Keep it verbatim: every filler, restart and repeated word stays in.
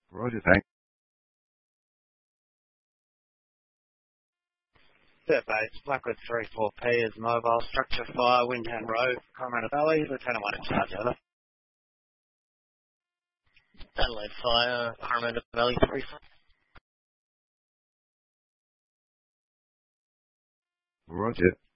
Roger, thanks. Third base, Blackwood three four P is mobile, structure fire, Windham Road, Comrade Valley, Lieutenant one in charge, over. Adelaide Fire, Comrade Valley three four. Roger.